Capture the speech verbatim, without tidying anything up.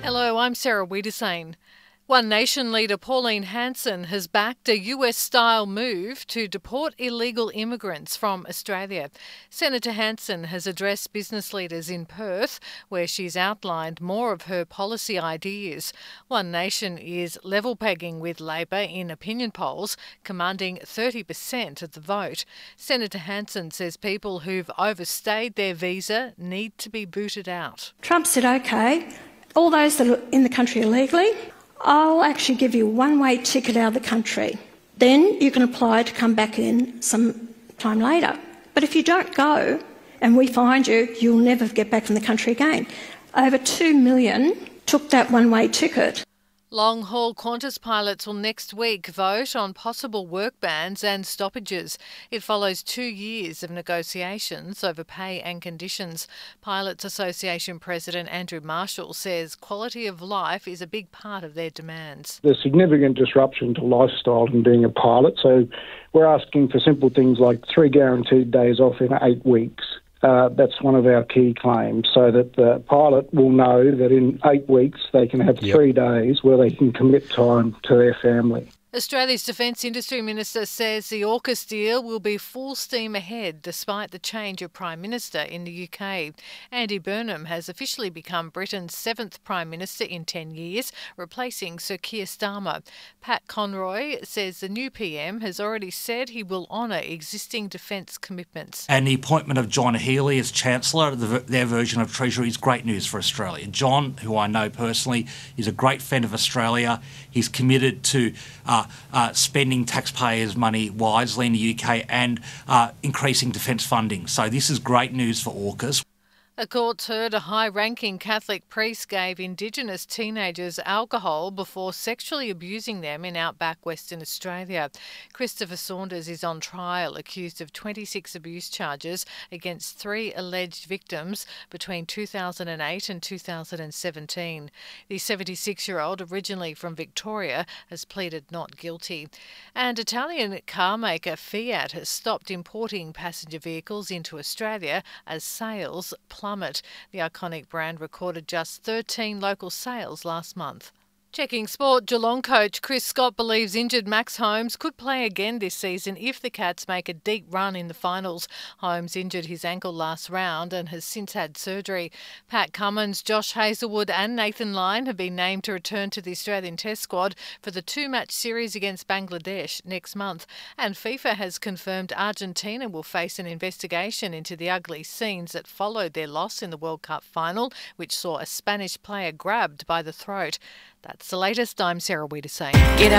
Hello, I'm Sarah Wiedersane. One Nation leader Pauline Hanson has backed a U S-style move to deport illegal immigrants from Australia. Senator Hanson has addressed business leaders in Perth, where she's outlined more of her policy ideas. One Nation is level pegging with Labor in opinion polls, commanding thirty percent of the vote. Senator Hanson says people who've overstayed their visa need to be booted out. Trump said, OK, all those that are in the country illegally, I'll actually give you a one-way ticket out of the country. Then you can apply to come back in some time later. But if you don't go and we find you, you'll never get back from the country again. Over two million took that one-way ticket. Long-haul Qantas pilots will next week vote on possible work bans and stoppages. It follows two years of negotiations over pay and conditions. Pilots Association President Andrew Marshall says quality of life is a big part of their demands. There's significant disruption to lifestyle in being a pilot, so we're asking for simple things like three guaranteed days off in eight weeks. Uh, that's one of our key claims, so that the pilot will know that in eight weeks they can have yep. three days where they can commit time to their family. Australia's Defence Industry Minister says the AUKUS deal will be full steam ahead despite the change of Prime Minister in the U K. Andy Burnham has officially become Britain's seventh Prime Minister in ten years, replacing Sir Keir Starmer. Pat Conroy says the new P M has already said he will honour existing defence commitments. And the appointment of John Healey as Chancellor of the, their version of Treasury is great news for Australia. John, who I know personally, is a great friend of Australia. He's committed to uh, Uh, spending taxpayers' money wisely in the U K and uh, increasing defence funding. So this is great news for AUKUS. A court heard a high-ranking Catholic priest gave Indigenous teenagers alcohol before sexually abusing them in outback Western Australia. Christopher Saunders is on trial, accused of twenty-six abuse charges against three alleged victims between two thousand eight and two thousand seventeen. The seventy-six-year-old, originally from Victoria, has pleaded not guilty. And Italian car maker Fiat has stopped importing passenger vehicles into Australia as sales plummet. The iconic brand recorded just thirteen local sales last month. Checking sport, Geelong coach Chris Scott believes injured Max Holmes could play again this season if the Cats make a deep run in the finals. Holmes injured his ankle last round and has since had surgery. Pat Cummins, Josh Hazlewood and Nathan Lyon have been named to return to the Australian Test squad for the two-match series against Bangladesh next month. And FIFA has confirmed Argentina will face an investigation into the ugly scenes that followed their loss in the World Cup final, which saw a Spanish player grabbed by the throat. That's the latest. I'm Sarah Wiedersane.